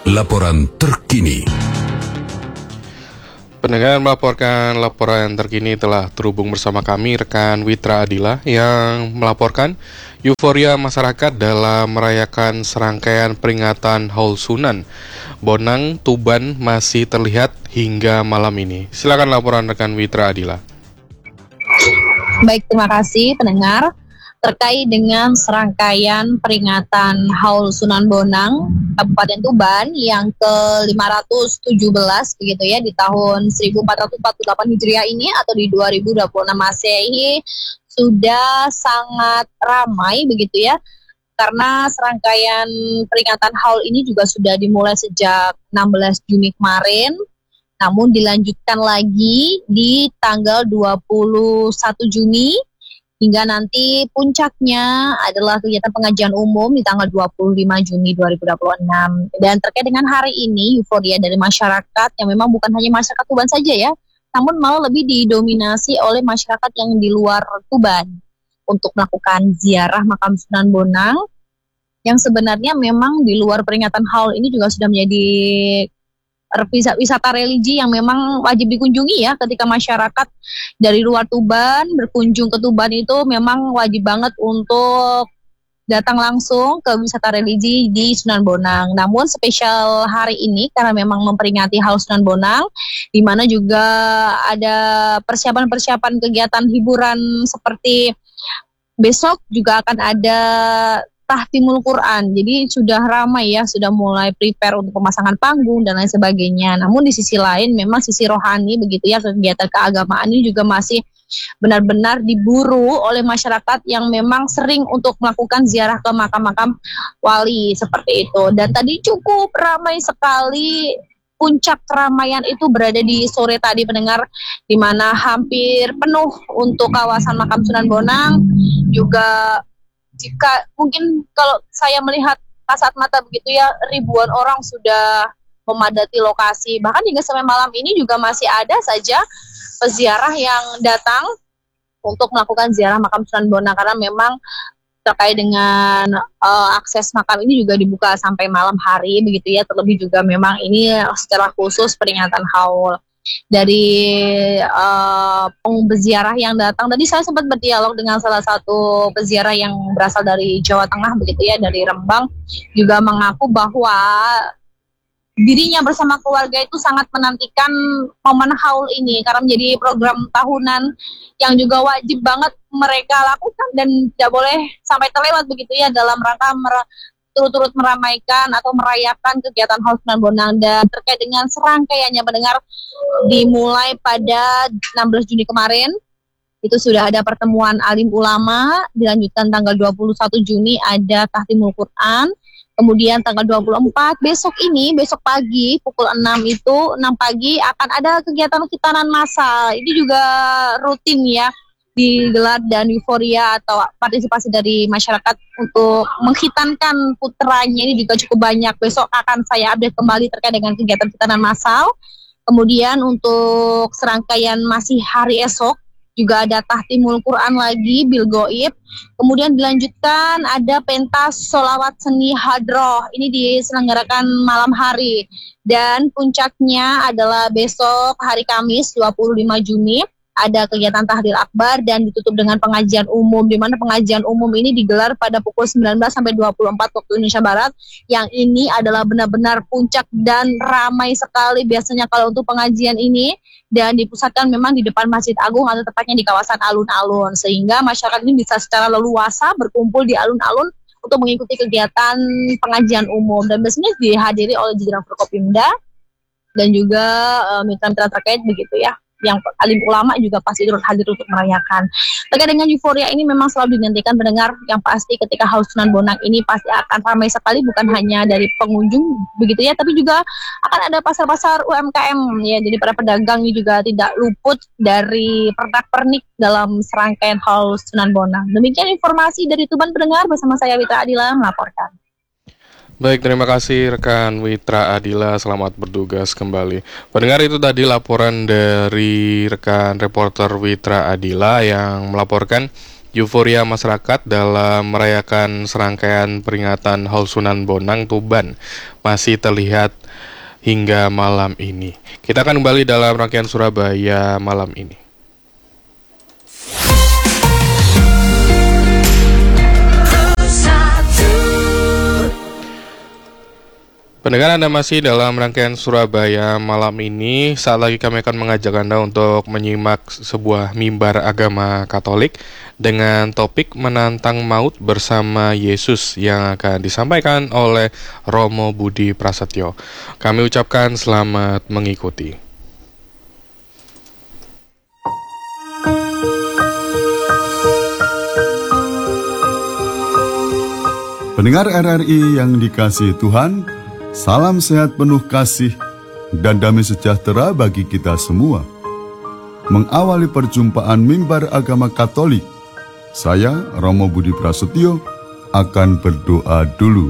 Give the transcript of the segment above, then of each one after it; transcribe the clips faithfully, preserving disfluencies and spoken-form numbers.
Laporan terkini. Pendengar melaporkan laporan terkini telah terhubung bersama kami rekan Witra Adila yang melaporkan euforia masyarakat dalam merayakan serangkaian peringatan Haul Sunan Bonang Tuban masih terlihat hingga malam ini. Silakan laporan rekan Witra Adila. Baik, terima kasih pendengar. Terkait dengan serangkaian peringatan Haul Sunan Bonang Kabupaten Tuban yang ke lima ratus tujuh belas begitu ya di tahun seribu empat ratus empat puluh delapan Hijriah ini atau di dua ribu dua puluh enam Masehi sudah sangat ramai begitu ya, karena serangkaian peringatan haul ini juga sudah dimulai sejak enam belas Juni kemarin, namun dilanjutkan lagi di tanggal dua puluh satu Juni hingga nanti puncaknya adalah kegiatan pengajian umum di tanggal dua puluh lima Juni dua ribu dua puluh enam. Dan terkait dengan hari ini, euforia dari masyarakat yang memang bukan hanya masyarakat Tuban saja ya, namun malah lebih didominasi oleh masyarakat yang di luar Tuban untuk melakukan ziarah makam Sunan Bonang, yang sebenarnya memang di luar peringatan haul ini juga sudah menjadi wisata religi yang memang wajib dikunjungi ya, ketika masyarakat dari luar Tuban berkunjung ke Tuban itu memang wajib banget untuk datang langsung ke wisata religi di Sunan Bonang. Namun spesial hari ini karena memang memperingati Haul Sunan Bonang, di mana juga ada persiapan-persiapan kegiatan hiburan seperti besok juga akan ada Tahtimul Quran, jadi sudah ramai ya, sudah mulai prepare untuk pemasangan panggung dan lain sebagainya. Namun di sisi lain memang sisi rohani begitu ya, kegiatan keagamaan ini juga masih benar-benar diburu oleh masyarakat yang memang sering untuk melakukan ziarah ke makam-makam wali seperti itu. Dan tadi cukup ramai sekali, puncak keramaian itu berada di sore tadi pendengar, di mana hampir penuh untuk kawasan makam Sunan Bonang. Juga jika mungkin kalau saya melihat kasat mata begitu ya, ribuan orang sudah memadati lokasi. Bahkan hingga sampai malam ini juga masih ada saja peziarah yang datang untuk melakukan ziarah makam Sunan Bonang, karena memang terkait dengan uh, akses makam ini juga dibuka sampai malam hari begitu ya. Terlebih juga memang ini secara khusus peringatan haul. Dari uh, peziarah yang datang, tadi saya sempat berdialog dengan salah satu peziarah yang berasal dari Jawa Tengah begitu ya, dari Rembang, juga mengaku bahwa dirinya bersama keluarga itu sangat menantikan momen haul ini karena menjadi program tahunan yang juga wajib banget mereka lakukan dan tidak boleh sampai terlewat begitu ya, dalam rangka mer- turut-turut meramaikan atau merayakan kegiatan Haul Sunan Bonang. Dan terkait dengan serangkaiannya mendengar, dimulai pada enam belas Juni kemarin itu sudah ada pertemuan alim ulama, dilanjutkan tanggal dua puluh satu Juni ada Tahtimul Quran, kemudian tanggal dua puluh empat besok ini, besok pagi pukul enam itu, enam pagi akan ada kegiatan khitanan massal. Ini juga rutin ya digelar, dan euforia atau partisipasi dari masyarakat untuk menghitankan putranya ini juga cukup banyak. Besok akan saya update kembali terkait dengan kegiatan khitanan massal. Kemudian untuk serangkaian masih hari esok juga ada Tahtimul Quran lagi, bil goib. Kemudian dilanjutkan ada pentas solawat seni hadroh, ini diselenggarakan malam hari. Dan puncaknya adalah besok hari Kamis dua puluh lima Juni ada kegiatan tahlil akbar dan ditutup dengan pengajian umum, di mana pengajian umum ini digelar pada pukul sembilan belas sampai dua puluh empat waktu Indonesia Barat. Yang ini adalah benar-benar puncak dan ramai sekali biasanya kalau untuk pengajian ini, dan dipusatkan memang di depan Masjid Agung atau tepatnya di kawasan alun-alun, sehingga masyarakat ini bisa secara leluasa berkumpul di alun-alun untuk mengikuti kegiatan pengajian umum, dan biasanya dihadiri oleh jajaran Forkopimda dan juga uh, mitra-mitra terkait begitu ya, yang alim ulama juga pasti turut hadir untuk merayakan. Terkait dengan euforia ini memang selalu dinantikan pendengar, yang pasti ketika Haul Sunan Bonang ini pasti akan ramai sekali, bukan hanya dari pengunjung begitu ya, tapi juga akan ada pasar-pasar U M K M ya, jadi para pedagang ini juga tidak luput dari pernak-pernik dalam serangkaian Haul Sunan Bonang. Demikian informasi dari Tuban pendengar, bersama saya Witra Adila melaporkan. Baik, terima kasih rekan Witra Adila, selamat bertugas kembali. Pendengar, itu tadi laporan dari rekan reporter Witra Adila yang melaporkan euforia masyarakat dalam merayakan serangkaian peringatan Haul Sunan Bonang Tuban masih terlihat hingga malam ini. Kita akan kembali dalam rangkaian Surabaya malam ini. Pendengar, Anda masih dalam rangkaian Surabaya malam ini. Saat lagi kami akan mengajak Anda untuk menyimak sebuah mimbar agama Katolik dengan topik menantang maut bersama Yesus yang akan disampaikan oleh Romo Budi Prasetyo. Kami ucapkan selamat mengikuti. Pendengar R R I yang dikasihi Tuhan, salam sehat penuh kasih dan damai sejahtera bagi kita semua. Mengawali perjumpaan mimbar agama Katolik, saya, Romo Budi Prasetyo, akan berdoa dulu.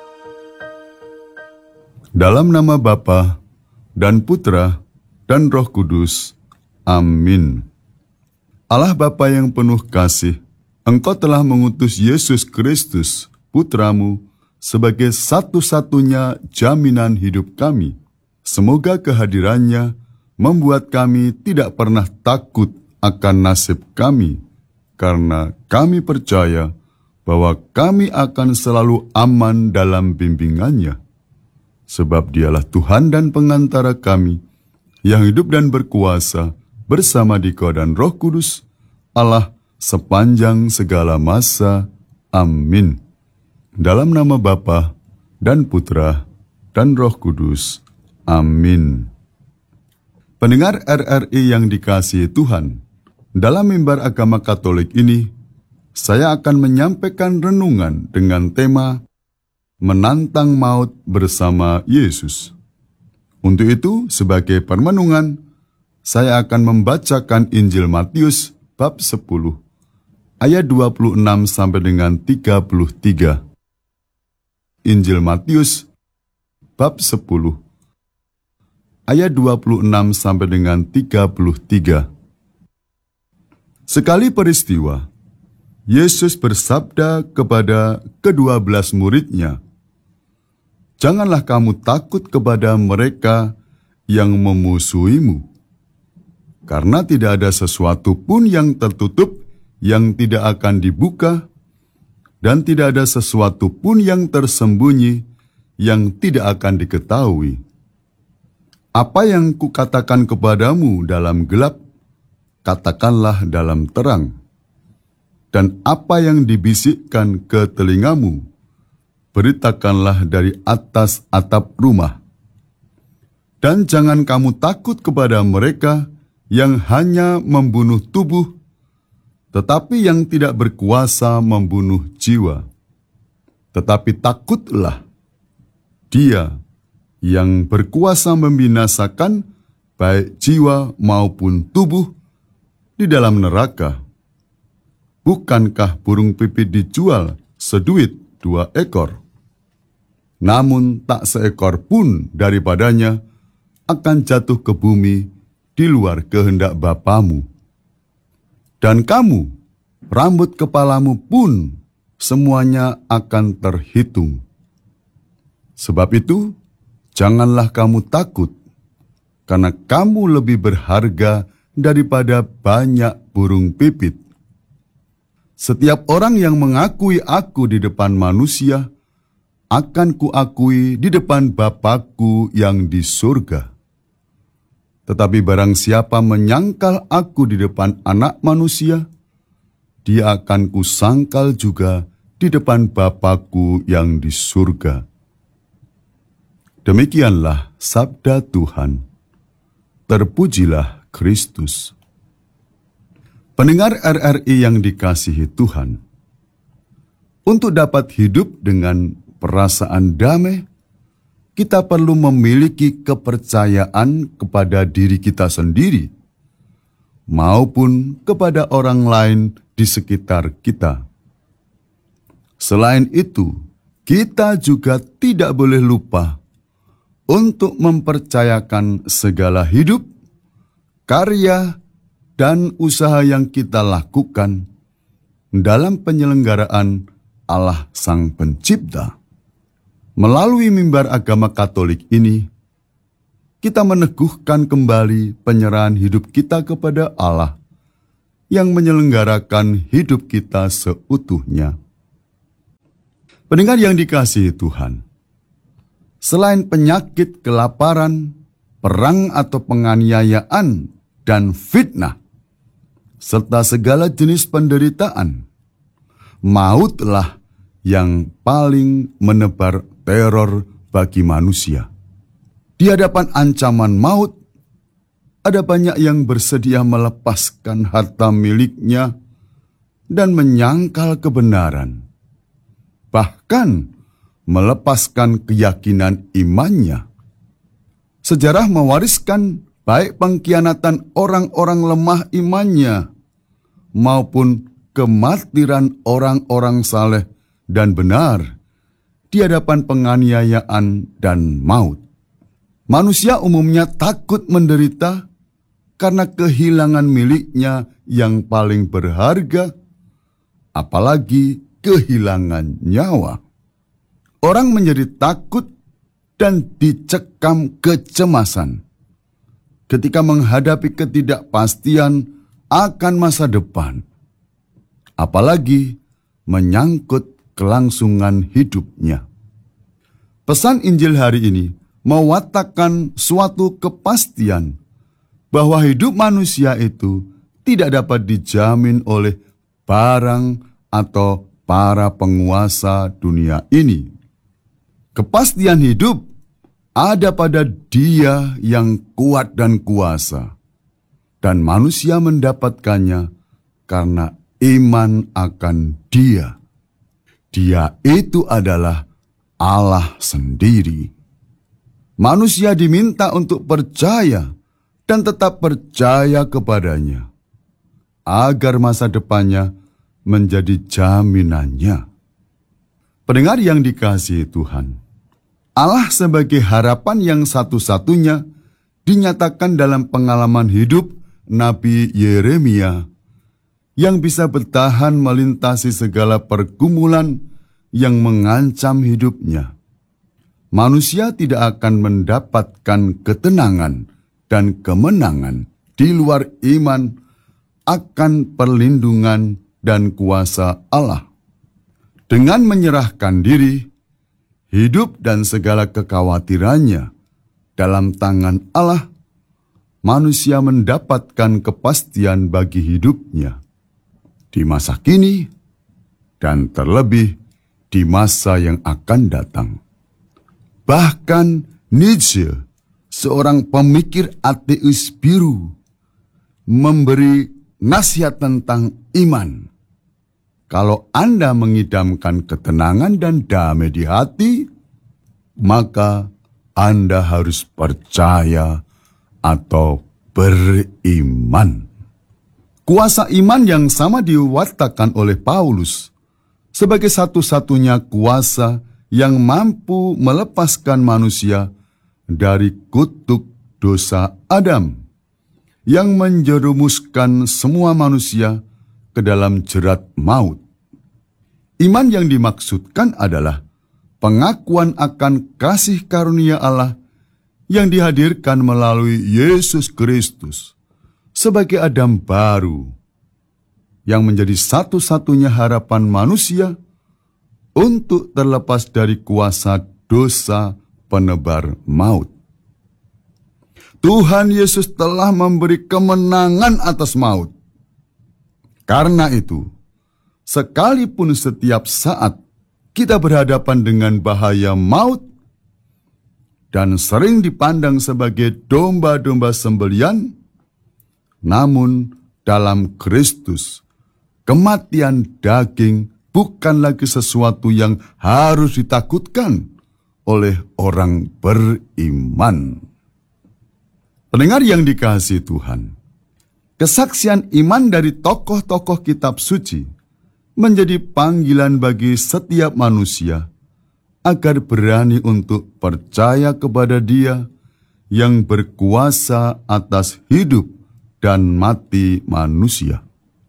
Dalam nama Bapa dan Putra dan Roh Kudus. Amin. Allah Bapa yang penuh kasih, Engkau telah mengutus Yesus Kristus, Putramu, sebagai satu-satunya jaminan hidup kami. Semoga kehadirannya membuat kami tidak pernah takut akan nasib kami, karena kami percaya bahwa kami akan selalu aman dalam bimbingannya. Sebab Dialah Tuhan dan pengantara kami, yang hidup dan berkuasa bersama Dikau dan Roh Kudus, Allah sepanjang segala masa. Amin. Dalam nama Bapa dan Putra dan Roh Kudus. Amin. Pendengar R R I yang dikasihi Tuhan, dalam mimbar agama Katolik ini, saya akan menyampaikan renungan dengan tema menantang maut bersama Yesus. Untuk itu, sebagai permenungan, saya akan membacakan Injil Matius bab sepuluh, ayat dua puluh enam sampai dengan tiga puluh tiga. Injil Matius bab sepuluh ayat dua puluh enam sampai dengan tiga puluh tiga. Sekali peristiwa, Yesus bersabda kepada kedua belas muridnya, "Janganlah kamu takut kepada mereka yang memusuhimu, karena tidak ada sesuatu pun yang tertutup yang tidak akan dibuka, dan tidak ada sesuatu pun yang tersembunyi yang tidak akan diketahui. Apa yang kukatakan kepadamu dalam gelap, katakanlah dalam terang. Dan apa yang dibisikkan ke telingamu, beritakanlah dari atas atap rumah. Dan jangan kamu takut kepada mereka yang hanya membunuh tubuh, tetapi yang tidak berkuasa membunuh jiwa. Tetapi takutlah Dia yang berkuasa membinasakan baik jiwa maupun tubuh di dalam neraka. Bukankah burung pipit dijual seduit dua ekor? Namun tak seekor pun daripadanya akan jatuh ke bumi di luar kehendak Bapamu. Dan kamu, rambut kepalamu pun semuanya akan terhitung. Sebab itu, janganlah kamu takut, karena kamu lebih berharga daripada banyak burung pipit. Setiap orang yang mengakui aku di depan manusia, akan kuakui di depan Bapa-Ku yang di surga. Tetapi barang siapa menyangkal aku di depan anak manusia, dia akan kusangkal juga di depan Bapa-Ku yang di surga." Demikianlah sabda Tuhan. Terpujilah Kristus. Pendengar R R I yang dikasihi Tuhan, untuk dapat hidup dengan perasaan damai, kita perlu memiliki kepercayaan kepada diri kita sendiri, maupun kepada orang lain di sekitar kita. Selain itu, kita juga tidak boleh lupa untuk mempercayakan segala hidup, karya, dan usaha yang kita lakukan, dalam penyelenggaraan Allah Sang Pencipta. Melalui mimbar agama Katolik ini, kita meneguhkan kembali penyerahan hidup kita kepada Allah yang menyelenggarakan hidup kita seutuhnya. Pendengar yang dikasihi Tuhan, selain penyakit, kelaparan, perang atau penganiayaan, dan fitnah, serta segala jenis penderitaan, mautlah yang paling menebar teror bagi manusia. Di hadapan ancaman maut, ada banyak yang bersedia melepaskan harta miliknya dan menyangkal kebenaran, bahkan melepaskan keyakinan imannya. Sejarah mewariskan baik pengkhianatan orang-orang lemah imannya maupun kemartiran orang-orang saleh dan benar di hadapan penganiayaan dan maut. Manusia umumnya takut menderita karena kehilangan miliknya yang paling berharga, apalagi kehilangan nyawa. Orang menjadi takut dan dicekam kecemasan ketika menghadapi ketidakpastian akan masa depan, apalagi menyangkut kelangsungan hidupnya. Pesan Injil hari ini mewatakkan suatu kepastian bahwa hidup manusia itu tidak dapat dijamin oleh barang atau para penguasa dunia ini. Kepastian hidup ada pada Dia yang kuat dan kuasa, dan manusia mendapatkannya karena iman akan Dia. Dia itu adalah Allah sendiri. Manusia diminta untuk percaya dan tetap percaya kepadanya, agar masa depannya menjadi jaminannya. Pendengar yang dikasihi Tuhan, Allah sebagai harapan yang satu-satunya dinyatakan dalam pengalaman hidup Nabi Yeremia yang bisa bertahan melintasi segala pergumulan yang mengancam hidupnya. Manusia tidak akan mendapatkan ketenangan dan kemenangan di luar iman akan perlindungan dan kuasa Allah. Dengan menyerahkan diri, hidup dan segala kekhawatirannya dalam tangan Allah, manusia mendapatkan kepastian bagi hidupnya di masa kini dan terlebih di masa yang akan datang. Bahkan Nietzsche, seorang pemikir ateis biru, memberi nasihat tentang iman. Kalau Anda mengidamkan ketenangan dan damai di hati, maka Anda harus percaya atau beriman. Kuasa iman yang sama diwatakan oleh Paulus sebagai satu-satunya kuasa yang mampu melepaskan manusia dari kutuk dosa Adam, yang menjerumuskan semua manusia ke dalam jerat maut. Iman yang dimaksudkan adalah pengakuan akan kasih karunia Allah yang dihadirkan melalui Yesus Kristus sebagai Adam baru, yang menjadi satu-satunya harapan manusia untuk terlepas dari kuasa dosa penebar maut. Tuhan Yesus telah memberi kemenangan atas maut. Karena itu, sekalipun setiap saat kita berhadapan dengan bahaya maut dan sering dipandang sebagai domba-domba sembelian, namun dalam Kristus, kematian daging bukan lagi sesuatu yang harus ditakutkan oleh orang beriman. Pendengar yang dikasihi Tuhan, kesaksian iman dari tokoh-tokoh kitab suci menjadi panggilan bagi setiap manusia agar berani untuk percaya kepada Dia yang berkuasa atas hidup dan mati manusia.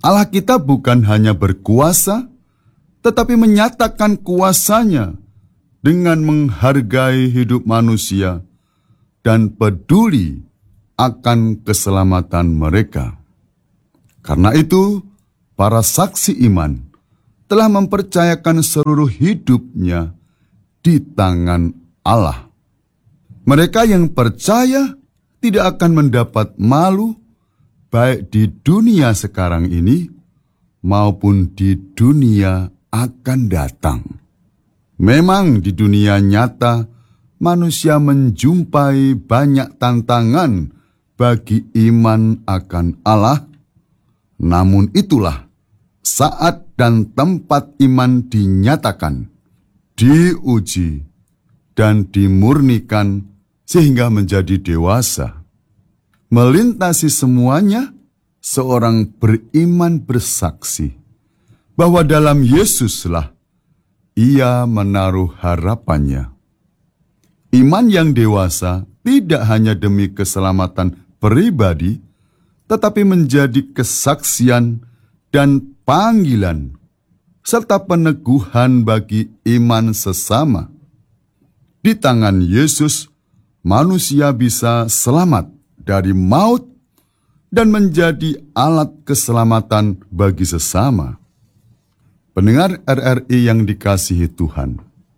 Allah kita bukan hanya berkuasa, tetapi menyatakan kuasanya dengan menghargai hidup manusia dan peduli akan keselamatan mereka. Karena itu, para saksi iman telah mempercayakan seluruh hidupnya di tangan Allah. Mereka yang percaya tidak akan mendapat malu, baik di dunia sekarang ini maupun di dunia akan datang. Memang di dunia nyata, manusia menjumpai banyak tantangan bagi iman akan Allah. Namun itulah saat dan tempat iman dinyatakan, diuji, dan dimurnikan sehingga menjadi dewasa. Melintasi semuanya, seorang beriman bersaksi bahwa dalam Yesuslah ia menaruh harapannya. Iman yang dewasa tidak hanya demi keselamatan pribadi, tetapi menjadi kesaksian dan panggilan, serta peneguhan bagi iman sesama. Di tangan Yesus, manusia bisa selamat dari maut dan menjadi alat keselamatan bagi sesama. Pendengar R R I yang dikasihi Tuhan,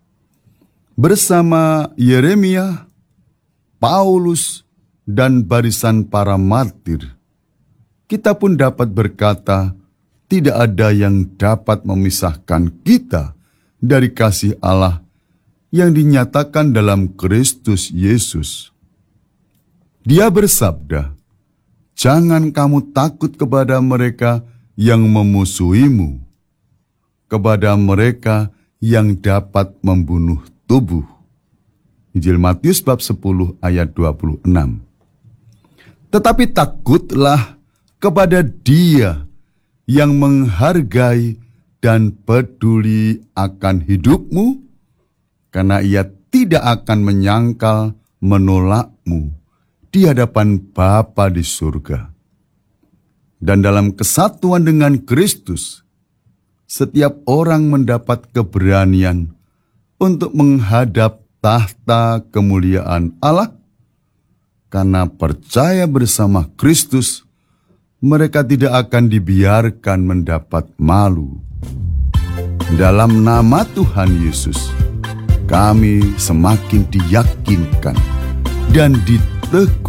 bersama Yeremia, Paulus, dan barisan para martir, kita pun dapat berkata, tidak ada yang dapat memisahkan kita dari kasih Allah yang dinyatakan dalam Kristus Yesus. Dia bersabda, "Jangan kamu takut kepada mereka yang memusuhimu, kepada mereka yang dapat membunuh tubuh." Injil Matius bab sepuluh ayat dua puluh enam. Tetapi takutlah kepada Dia yang menghargai dan peduli akan hidupmu, karena Ia tidak akan menyangkal menolakmu di hadapan Bapa di surga. Dan dalam kesatuan dengan Kristus, setiap orang mendapat keberanian untuk menghadap tahta kemuliaan Allah. Karena percaya bersama Kristus, mereka tidak akan dibiarkan mendapat malu. Dalam nama Tuhan Yesus, kami semakin diyakinkan dan diteguhkan